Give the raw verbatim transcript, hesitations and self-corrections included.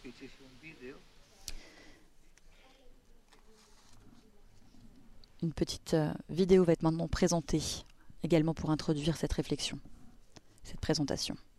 Une petite euh, vidéo va être maintenant présentée, également pour introduire cette réflexion, cette présentation.